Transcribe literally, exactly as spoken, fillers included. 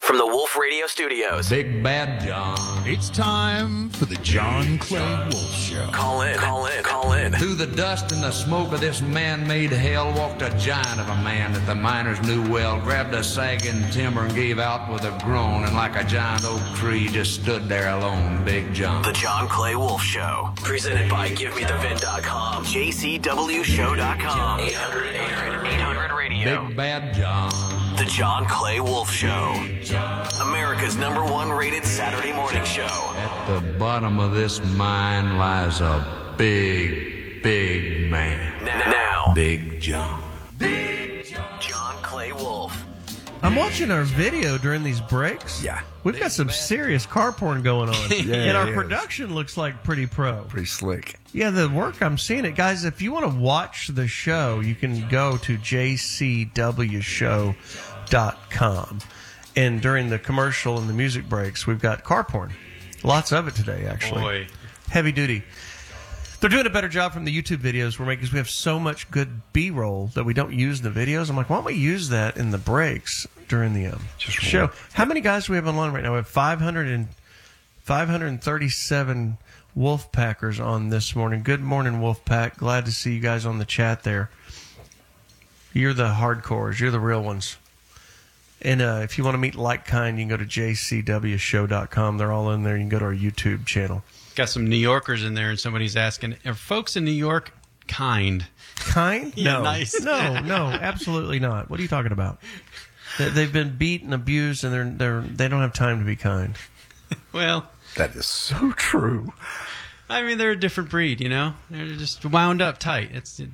From the Wolf Radio Studios. Big Bad John. It's time for the John Clay Wolf Show. Call in, call in, call in. Through the dust and the smoke of this man-made hell walked a giant of a man that the miners knew well, grabbed a sagging timber and gave out with a groan, and like a giant oak tree just stood there alone, Big John. The John Clay Wolf Show. Presented by Give Me The Vin dot com, J C W Show dot com, eight hundred, eight hundred, eight hundred radio. Big Bad John. The John Clay Wolf Show. America's number one rated Saturday morning show. At the bottom of this mine lies a big, big man. Now, Big John. Big John. John Clay Wolf. I'm watching our video during these breaks. Yeah. We've got some serious car porn going on. Yeah, and our it is. Production looks like pretty pro. Pretty slick. Yeah, the work, I'm seeing it. Guys, if you want to watch the show, you can go to J C W show dot com. And during the commercial and the music breaks, we've got car porn. Lots of it today, actually. Boy. Heavy duty. They're doing a better job from the YouTube videos we're making because we have so much good B-roll that we don't use in the videos. I'm like, why don't we use that in the breaks during the um, show? How many guys do we have online right now? We have five hundred and, five hundred thirty-seven Wolfpackers on this morning. Good morning, Wolfpack. Glad to see you guys on the chat there. You're the hardcores. You're the real ones. And uh, if you want to meet like kind, you can go to J C W show dot com. They're all in there. You can go to our YouTube channel. Got some New Yorkers in there, and somebody's asking, are folks in New York kind? Kind? Yeah, No. nice. No, no, absolutely not. What are you talking about? They- They've been beat and abused, and they're they're they don't have time to be kind. Well, That is so true. I mean, they're a different breed, you know? They're just wound up tight. It's